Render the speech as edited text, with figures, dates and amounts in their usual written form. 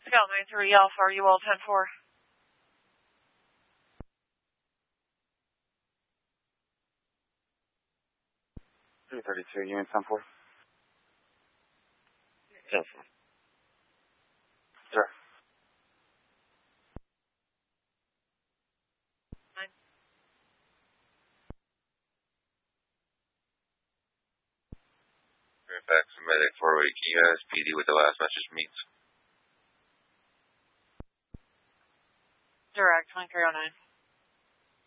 Scout 93 Alpha, are you all 10-4? 332, unit 10-4. 10-4. Sir. 9. Fairfax, medic 408, can you guys PD with the last message meets? Direct, 2309.